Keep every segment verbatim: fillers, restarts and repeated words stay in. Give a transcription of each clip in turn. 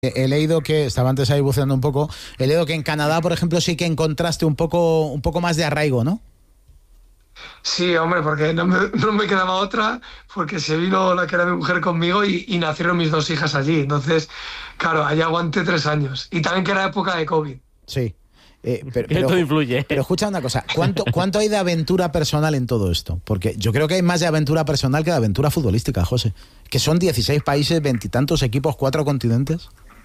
He leído que, estaba antes ahí buceando un poco, he leído que en Canadá, por ejemplo, sí que encontraste un poco, un poco más de arraigo, ¿no? Sí, hombre, porque no me, no me quedaba otra, porque se vino la que era mi mujer conmigo y, y nacieron mis dos hijas allí. Entonces, claro, allá aguanté tres años. Y también que era época de COVID. Sí. Eh, pero, Esto pero, influye. pero escucha una cosa, ¿cuánto, ¿cuánto hay de aventura personal en todo esto? Porque yo creo que hay más de aventura personal que de aventura futbolística, José. Que son dieciséis países, veintitantos equipos, cuatro continentes.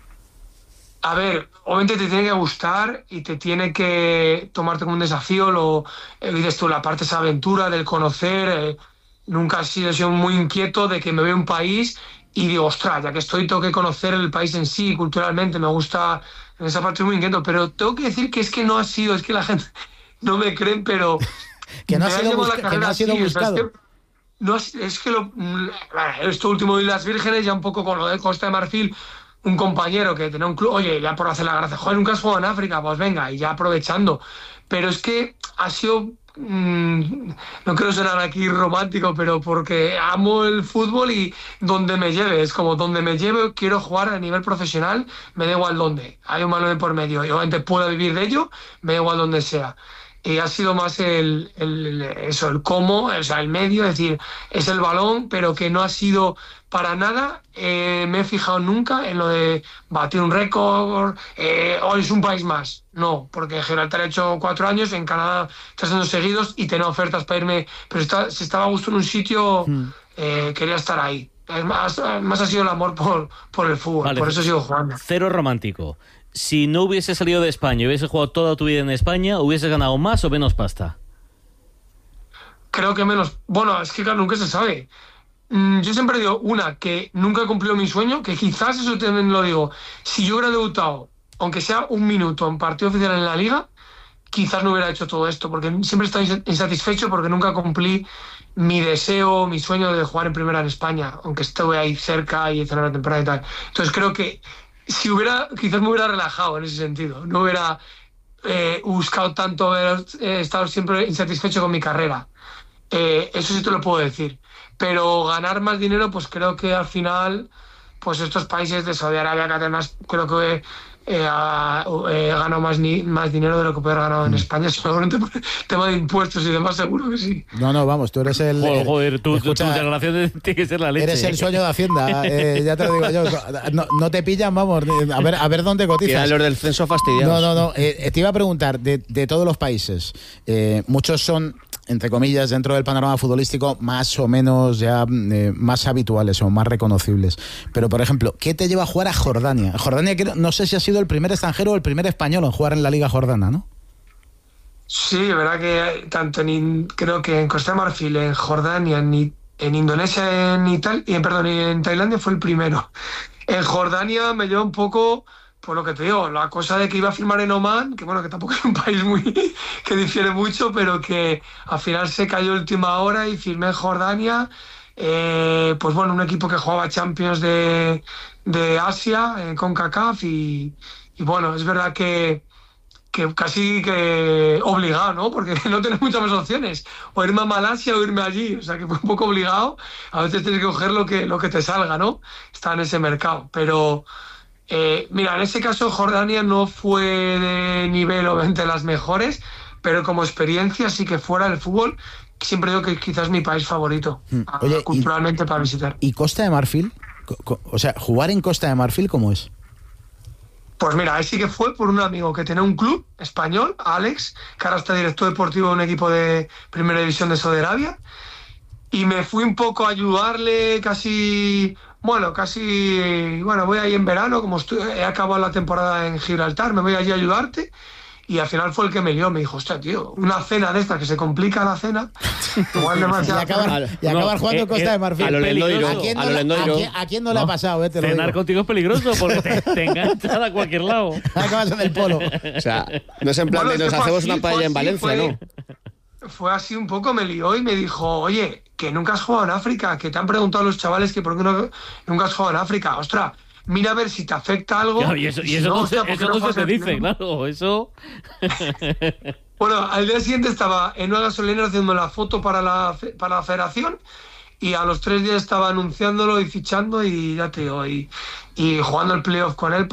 A ver, obviamente te tiene que gustar y te tiene que tomarte como un desafío, lo eh, dices tú, la parte de esa aventura, del conocer. Eh, nunca he sido, he sido muy inquieto de que me veo un país y digo, ostras, ya que estoy, tengo que conocer el país en sí, culturalmente, me gusta, en esa parte soy muy inquieto, pero tengo que decir que es que no ha sido, es que la gente no me creen, pero que no ha me ha sido, llevado la busca, que no carrera ha sido así, o sea, es buscado. que no, es, es que lo, esto último de las Vírgenes, ya un poco con lo de Costa de Marfil, un compañero que tenía un club, oye, ya por hacer la gracia, joder, nunca has jugado en África, pues venga, y ya aprovechando. Pero es que ha sido, mmm, no quiero sonar aquí romántico, pero porque amo el fútbol y donde me lleve, es como donde me lleve, quiero jugar a nivel profesional, me da igual dónde, hay un balón de por medio, y obviamente puedo vivir de ello, me da igual donde sea. Y ha sido más el, el, eso, el cómo, o sea, el medio, es decir, es el balón, pero que no ha sido para nada, eh, me he fijado nunca en lo de batir un récord, eh, hoy es un país más. No, porque Gibraltar he hecho cuatro años, en Canadá tres años seguidos y tenía ofertas para irme, pero está, si estaba a gusto en un sitio, Hmm. eh, quería estar ahí. Es más, más ha sido el amor por, por el fútbol, Vale, por eso sigo jugando. Cero romántico. Si no hubiese salido de España y hubiese jugado toda tu vida en España, ¿hubieses ganado más o menos pasta? Creo que menos. Bueno, es que claro, nunca se sabe. Mm, Yo siempre digo, una, que nunca he cumplido mi sueño, que quizás eso también lo digo. Si yo hubiera debutado, aunque sea un minuto en partido oficial en la liga, quizás no hubiera hecho todo esto, porque siempre estoy insatisfecho porque nunca cumplí mi deseo, mi sueño de jugar en primera en España, aunque estuve ahí cerca y en la temporada y tal. Entonces creo que si hubiera, quizás me hubiera relajado en ese sentido, no hubiera eh, buscado tanto, haber eh, estado siempre insatisfecho con mi carrera. Eh, eso sí te lo puedo decir. Pero ganar más dinero, pues creo que al final, pues estos países de Saudi Arabia, Qatar, más, creo que eh, ha- eh, he ganado más, ni, más dinero de lo que puedo haber ganado en España, seguramente por el tema de impuestos y demás, seguro que sí. No, no, vamos, tú eres el... Joder, el- joder, tu, tu, tu escucha, declaración tiene que ser la leche. eres el sueño de Hacienda, eh, ya te lo digo yo. No, no te pillan, vamos, a ver, a ver dónde cotizas. Tiene los del censo fastidiados. No, no, no. Eh, te iba a preguntar, de, de todos los países, eh, muchos son, entre comillas, dentro del panorama futbolístico, más o menos ya eh, más habituales o más reconocibles. Pero, por ejemplo, ¿qué te lleva a jugar a Jordania? Jordania, creo- no sé si ha sido el primer extranjero o el primer español en jugar en la Liga Jordana, ¿no? Sí, es verdad que tanto en, In- creo que en Costa de Marfil, en Jordania, en, I- en Indonesia, en Italia, y en, perdón, y en Tailandia fue el primero. En Jordania me lleva un poco, por lo que te digo, la cosa de que iba a firmar en Oman, que bueno, que tampoco es un país muy que difiere mucho, pero que al final se cayó última hora y firmé en Jordania. Eh, pues bueno, un equipo que jugaba Champions de, de Asia, eh, con CONCACAF, y, y bueno, es verdad que que casi que obligado, ¿no? Porque no tienes muchas más opciones. O irme a Malasia o irme allí. O sea, que fue un poco obligado. A veces tienes que coger lo que, lo que te salga, ¿no? Está en ese mercado. Pero, eh, mira, en ese caso Jordania no fue de nivel, obviamente, de las mejores, pero como experiencia sí que fuera del fútbol, siempre digo que quizás es mi país favorito, Mm. ah, Oye, y- culturalmente para visitar. ¿Y Costa de Marfil? Co- co- O sea, jugar en Costa de Marfil, ¿cómo es? Pues mira, ahí sí que fue por un amigo que tenía un club español, Alex, que ahora está director deportivo de un equipo de primera división de Saudi Arabia, y me fui un poco a ayudarle casi, bueno, casi, bueno, voy ahí en verano, como estoy, he acabado la temporada en Gibraltar, me voy allí a ayudarte, y al final fue el que me lió, me dijo, hostia, tío, una cena de estas que se complica la cena, igual Y demasiado... acabar, y No, acabar jugando eh, en Costa eh, de Marfil. a lo Lendoiro, ¿A quién no, a lo le- Lendoiro. a quién- a quién no le ha pasado? Eh, te lo Cenar digo. contigo es peligroso porque te, te enganchan a cualquier lado. Acabas en el polo. O sea, no es en plan Bueno, de es nos que fue hacemos así, una paella fue en así, Valencia, fue- ¿no? Fue así un poco, me lió y me dijo, oye, que nunca has jugado en África, que te han preguntado los chavales que por qué no, nunca has jugado en África. Ostras, mira a ver si te afecta algo. Claro, y eso, y si eso no, hostia, se, ¿por qué eso no juegas se te en dice, primera? claro. Eso. Bueno, al día siguiente estaba en una gasolinera haciendo la foto para la, fe- para la federación, y a los tres días estaba anunciándolo y fichando y ya te digo, y, y jugando el playoff con él.